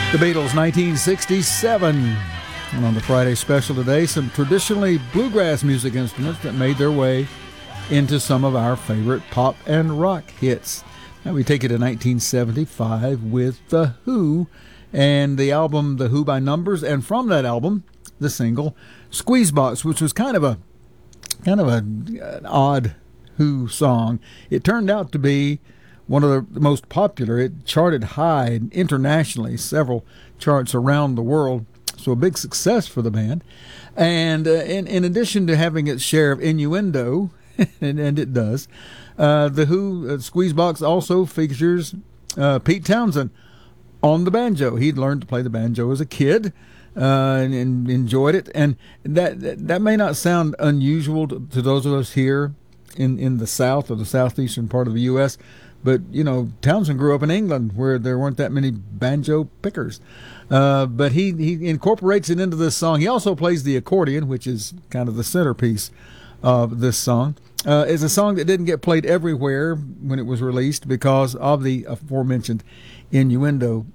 The Beatles, 1967. And on the Friday special today, some traditionally bluegrass music instruments that made their way into some of our favorite pop and rock hits. Now we take it to 1975 with The Who and the album The Who by Numbers, and from that album, the single Squeezebox, which was kind of an odd Who song. It turned out to be one of the most popular. It charted high internationally, several charts around the world. So a big success for the band. And in addition to having its share of innuendo, and it does, the Who Squeezebox also features Pete Townsend on the banjo. He'd learned to play the banjo as a kid and enjoyed it. And that may not sound unusual to those of us here in the South or the southeastern part of the U.S., but, you know, Townsend grew up in England where there weren't that many banjo pickers. But he incorporates it into this song. He also plays the accordion, which is kind of the centerpiece of this song. It's a song that didn't get played everywhere when it was released because of the aforementioned innuendo